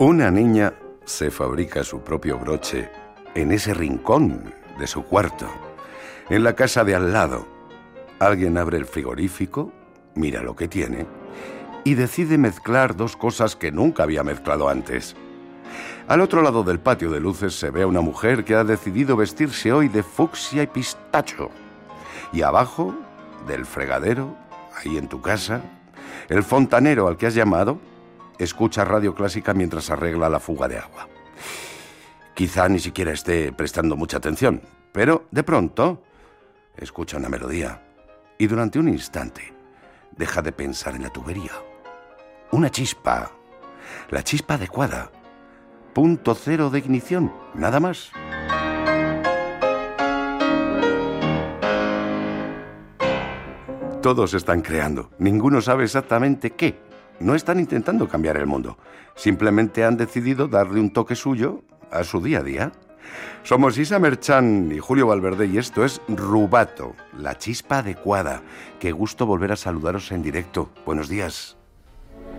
Una niña se fabrica su propio broche en ese rincón de su cuarto. En la casa de al lado, alguien abre el frigorífico, mira lo que tiene y decide mezclar dos cosas que nunca había mezclado antes. Al otro lado del patio de luces se ve a una mujer que ha decidido vestirse hoy de fucsia y pistacho. Y abajo, del fregadero, ahí en tu casa, el fontanero al que has llamado escucha radio clásica mientras arregla la fuga de agua. Quizá ni siquiera esté prestando mucha atención, pero de pronto escucha una melodía y durante un instante deja de pensar en la tubería. Una chispa, la chispa adecuada, punto cero de ignición, nada más. Todos están creando, ninguno sabe exactamente qué. No están intentando cambiar el mundo, simplemente han decidido darle un toque suyo a su día a día. Somos Isa Merchán y Julio Valverde y esto es Rubato, la chispa adecuada. Qué gusto volver a saludaros en directo. Buenos días.